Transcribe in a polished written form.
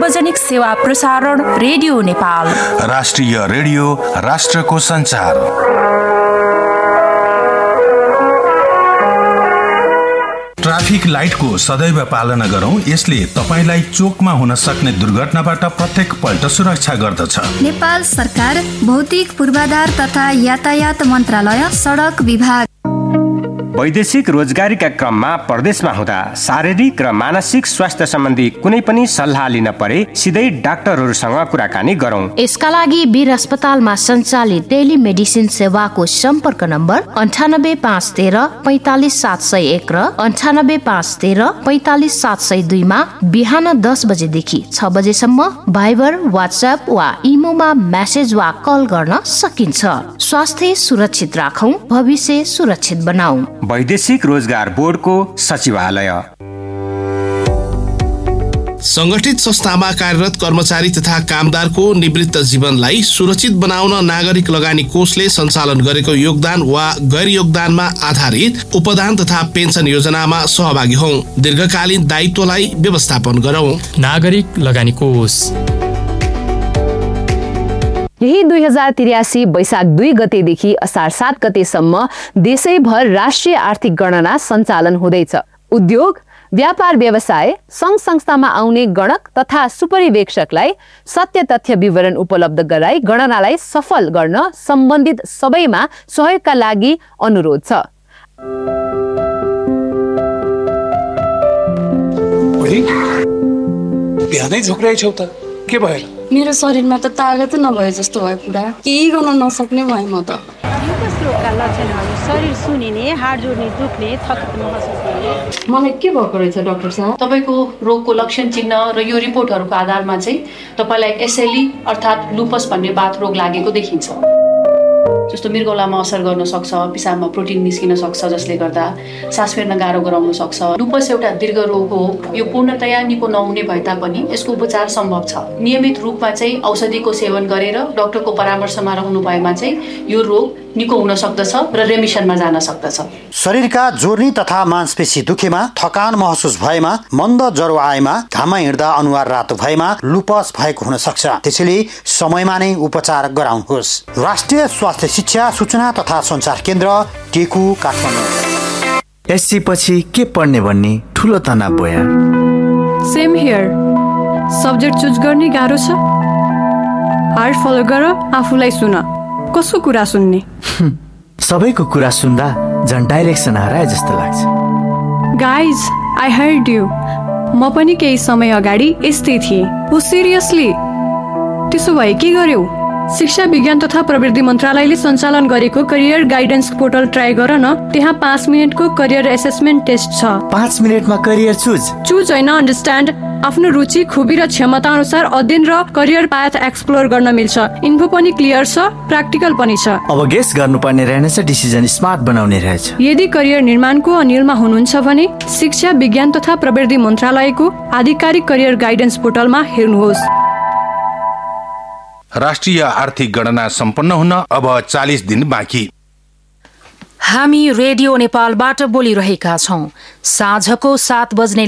सार्वजनिक सेवा प्रसारण रेडियो नेपाल। राष्ट्रिय रेडियो, राष्ट्रको संचार। ट्राफिक लाइटको सदैव पालना गरौं, यसले तपाईलाई चोकमा हुन सक्ने दुर्घटनाबाट प्रत्येक पल्ट सुरक्षा गर्दछ। नेपाल सरकार भौतिक पूर्वाधार तथा यातायात मन्त्रालय, सडक विभाग। वैदेशिक रोजगारीका क्रममा परदेशमा हुँदा शारीरिक र मानसिक स्वास्थ्य सम्बन्धी कुनै पनि सल्लाह लिन परे सिधै डाक्टरहरूसँग कुराकानी गरौं। यसका लागि वीर अस्पतालमा सञ्चालित टेलिमेडिसिन सेवाको सम्पर्क नम्बर 98 513 45 701 र 98 513 45 702 मा बिहान 10 बजेदेखि 6 बजेसम्म भाइबर, व्हाट्सएप वा इमोमा मेसेज वा कल गर्न सकिन्छ। स्वास्थ्य सुरक्षित राखौं, भविष्य सुरक्षित बनाऊ। वैदेशिक रोजगार बोर्डको सचिवालय। संगठित संस्थामा कार्यरत कर्मचारी तथा कामदारको निवृत्त जीवनलाई सुरक्षित बनाउन नागरिक लगानी कोषले सञ्चालन गरेको योगदान वा गैर योगदानमा आधारित उपदान तथा पेन्सन योजनामा सहभागी हौं। दीर्घकालीन दायित्वलाई व्यवस्थापन गरौं। नागरिक लगानी कोष। यही 2083 वैशाख 2 गतेदेखि असार 7 गतेसम्म देशैभर राष्ट्रिय आर्थिक गणना सञ्चालन हुँदैछ। उद्योग, व्यापार व्यवसाय, सङ्घ संस्थामा आउने गणक तथा सुपरिवेक्षकलाई सत्य तथ्य विवरण उपलब्ध गराई गणनालाई सफल गर्न सम्बन्धित सबैमा सहयोगका लागि अनुरोध छ। बिहानै झोक्राइ छौ त, के भयो? मेरो शरीरमा त तागत नभए जस्तो भयो, पुरा केही गर्न नसक्ने भए म त। म्युकस रोगका लक्षणहरू शरीर सुनिने, हाड जोड्ने दुख्ने, थकान महसुस गर्ने। मलाई के भएको रहेछ डाक्टर साहब? तपाईको रोगको लक्षण चिन्ह र यो रिपोर्टहरूको आधारमा चाहिँ तपाईलाई एसएलई अर्थात् लुपस भन्ने बाथ रोग लागेको देखिन्छ। जस्तो मृगौलामा असर गर्न सक्छ, पिसाबमा प्रोटिन निस्किन सक्छ जसले गर्दा सास फेर्न गाह्रो गराउन सक्छ। लुपस एउटा दीर्घ रोग हो। यो पूर्णतया निको नहुने भए तापनि यसको उपचार सम्भव छ। नियमित रूपमा चाहिँ औषधिको सेवन गरेर डाक्टरको परामर्शमा रहनु भएमा चाहिँ यो रोग निको हुन सक्दछ र रेमिसनमा जान सक्दछ। शरीरका जोर्नी तथा मांसपेशी दुखेमा, थकान महसुस भएमा, मन्द ज्वरो आएमा, घाममा हिँड्दा अनुहार रातो भएमा लुपस भएको हुन सक्छ। त्यसैले समयमा नै उपचार गराउनुहोस्। राष्ट्रिय स्वास्थ्य शिक्षा सूचना तथा सञ्चार केन्द्र, टेकु, काठमाडौँ। एससी पछि के पढ्ने भन्ने ठुलो तनाव भयो। Same here. सब्जेक्ट चुज गर्ने गाह्रो छ। हार्ट फलो गर, आफूलाई सुन। कसको कुरा सुन्ने? सबैको कुरा सुन्दा झन् डाइरेक्सन हराए जस्तो लाग्छ। Guys, I heard you. म पनि केही समय अगाडि यस्तै थिएँ। ओ सिरियसली? त्यसो भए के गर्यौ? शिक्षा विज्ञान तथा प्रविधि मन्त्रालयले सञ्चालन गरेको करियर गाइडेन्स पोर्टल ट्राई गर न। त्यहाँ 5 मिनटको करियर एसेसमेन्ट टेस्ट छ। 5 मिनटमा करियर चुज होइन, अन्डरस्ट्यान्ड। आफ्नो रुचि, खुबी र क्षमता अनुसार अध्ययन र करियर पाथ एक्सप्लोर गर्न मिल्छ। इन्फो पनि क्लियर छ, प्र्याक्टिकल पनि छ। अब गेस गर्नुपर्ने रहेनछ, डिसिजन स्मार्ट बनाउने रहेछ। यदि करियर निर्माणको अनिलमा हुनुहुन्छ भने शिक्षा विज्ञान तथा प्रविधि मन्त्रालयको आधिकारिक करियर गाइडेन्स पोर्टलमा हेर्नुहोस्। राष्ट्रिय आर्थिक गणना सम्पन्न हुन अब 40 दिन बाँकी। हामी रेडियो नेपालबाट बोलिरहेका छौं। साँझको 7 बज्ने